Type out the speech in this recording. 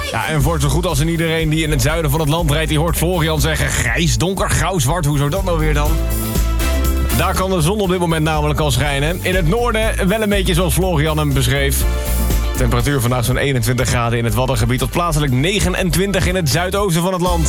Ja, en voor zo goed als in iedereen die in het zuiden van het land rijdt... die hoort Florian zeggen grijs, donker, grauw, zwart. Hoezo dat nou weer dan? Daar kan de zon op dit moment namelijk al schijnen. In het noorden wel een beetje zoals Florian hem beschreef. Temperatuur vandaag zo'n 21 graden in het Waddengebied... tot plaatselijk 29 in het zuidoosten van het land.